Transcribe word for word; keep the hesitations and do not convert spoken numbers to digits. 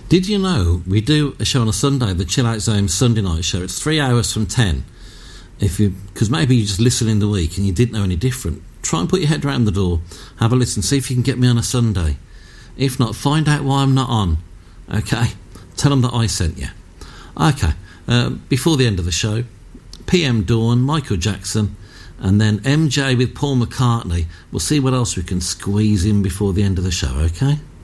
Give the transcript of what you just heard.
Did you know we do a show on a Sunday, the Chill Out Zone Sunday night show? It's three hours from ten. If you, because maybe you just listen in the week and you didn't know any different. Try and put your head around the door, have a listen, see if you can get me on a Sunday. If not, find out why I'm not on. Okay? Tell them that I sent you. Okay. Uh, before the end of the show, P M Dawn, Michael Jackson, and then M J with Paul McCartney. We'll see what else we can squeeze in before the end of the show, okay?